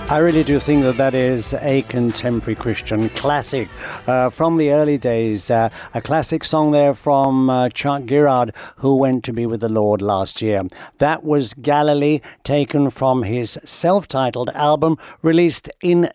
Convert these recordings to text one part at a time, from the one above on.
I really do think that is a contemporary Christian classic from the early days. A classic song there from Chuck Girard, who went to be with the Lord last year. That was Galilee, taken from his self-titled album released in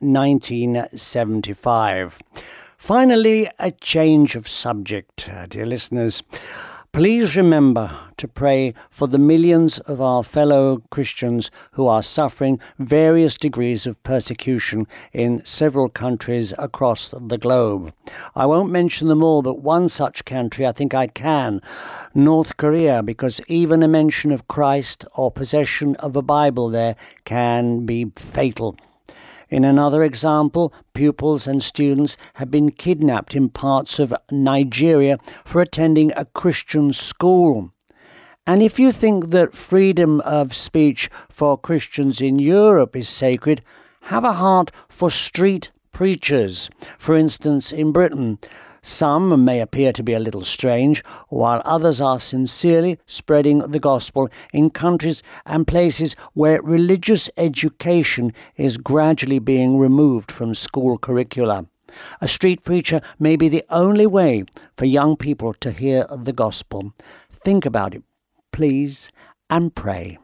1975. Finally, a change of subject, dear listeners. Please remember to pray for the millions of our fellow Christians who are suffering various degrees of persecution in several countries across the globe. I won't mention them all, but one such country I think I can, North Korea, because even a mention of Christ or possession of a Bible there can be fatal. In another example, pupils and students have been kidnapped in parts of Nigeria for attending a Christian school. And if you think that freedom of speech for Christians in Europe is sacred, have a heart for street preachers. For instance, in Britain, some may appear to be a little strange, while others are sincerely spreading the gospel in countries and places where religious education is gradually being removed from school curricula. A street preacher may be the only way for young people to hear the gospel. Think about it, please, and pray.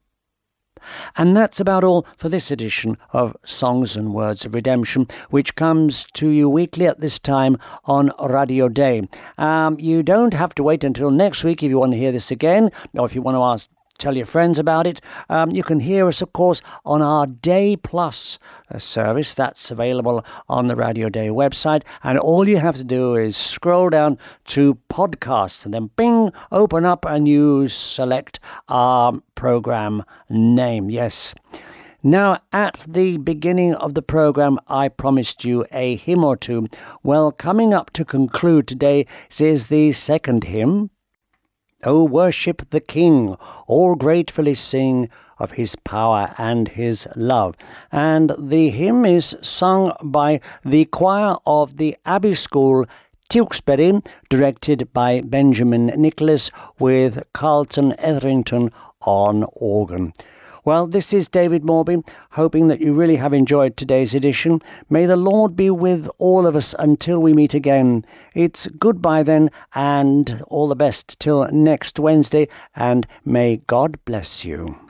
And that's about all for this edition of Songs and Words of Redemption, which comes to you weekly at this time on Radio Day. You don't have to wait until next week if you want to hear this again, or if you want to tell your friends about it. You can hear us, of course, on our Day Plus service that's available on the Radio Day website. And all you have to do is scroll down to podcasts and then bing, open up and you select our program name. Yes. Now, at the beginning of the program, I promised you a hymn or two. Well, coming up to conclude today is the second hymn. O worship the King, all gratefully sing of his power and his love. And the hymn is sung by the choir of the Abbey School, Tewkesbury, directed by Benjamin Nicholas, with Carlton Etherington on organ. Well, this is David Morby, hoping that you really have enjoyed today's edition. May the Lord be with all of us until we meet again. It's goodbye then, and all the best till next Wednesday, and may God bless you.